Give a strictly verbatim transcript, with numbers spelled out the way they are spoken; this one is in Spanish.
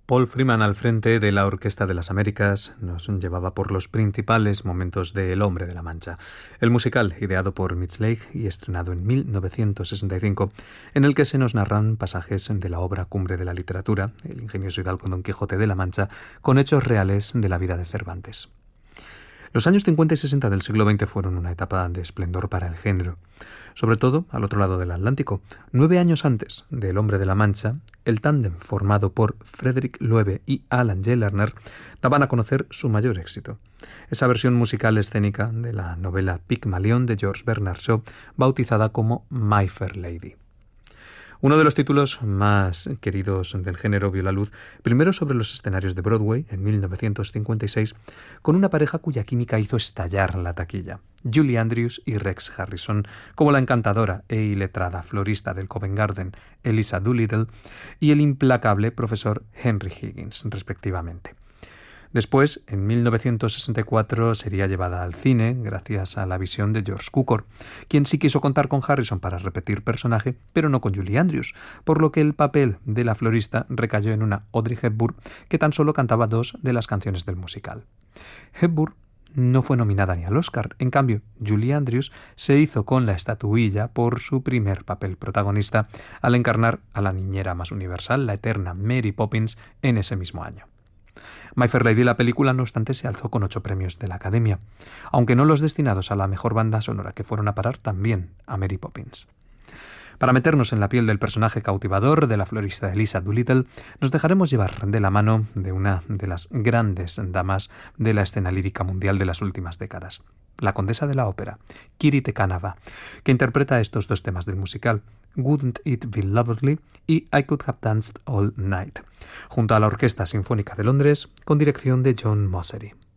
Paul Freeman al frente de la Orquesta de las Américas nos llevaba por los principales momentos de El hombre de la Mancha, el musical ideado por Mitch Leigh y estrenado en mil novecientos sesenta y cinco, en el que se nos narran pasajes de la obra cumbre de la literatura, el ingenioso hidalgo Don Quijote de la Mancha, con hechos reales de la vida de Cervantes. Los años cincuenta y sesenta del siglo veinte fueron una etapa de esplendor para el género. Sobre todo, al otro lado del Atlántico, nueve años antes de El hombre de la Mancha, el tándem formado por Frederick Loewe y Alan J. Lerner daban a conocer su mayor éxito. Esa versión musical escénica de la novela Pigmalión de George Bernard Shaw, bautizada como My Fair Lady. Uno de los títulos más queridos del género vio la luz primero sobre los escenarios de Broadway en mil novecientos cincuenta y seis, con una pareja cuya química hizo estallar la taquilla, Julie Andrews y Rex Harrison, como la encantadora e iletrada florista del Covent Garden, Eliza Doolittle, y el implacable profesor Henry Higgins, respectivamente. Después, en mil novecientos sesenta y cuatro, sería llevada al cine gracias a la visión de George Cukor, quien sí quiso contar con Harrison para repetir personaje, pero no con Julie Andrews, por lo que el papel de la florista recayó en una Audrey Hepburn que tan solo cantaba dos de las canciones del musical. Hepburn no fue nominada ni al Oscar, en cambio, Julie Andrews se hizo con la estatuilla por su primer papel protagonista al encarnar a la niñera más universal, la eterna Mary Poppins, en ese mismo año. My Fair Lady, la película, no obstante, se alzó con ocho premios de la Academia, aunque no los destinados a la mejor banda sonora, que fueron a parar también a Mary Poppins. Para meternos en la piel del personaje cautivador de la florista Eliza Doolittle, nos dejaremos llevar de la mano de una de las grandes damas de la escena lírica mundial de las últimas décadas, la condesa de la ópera, Kiri Te Canava, que interpreta estos dos temas del musical, Wouldn't It Be Lovely y I Could Have Danced All Night, junto a la Orquesta Sinfónica de Londres, con dirección de John Mossery.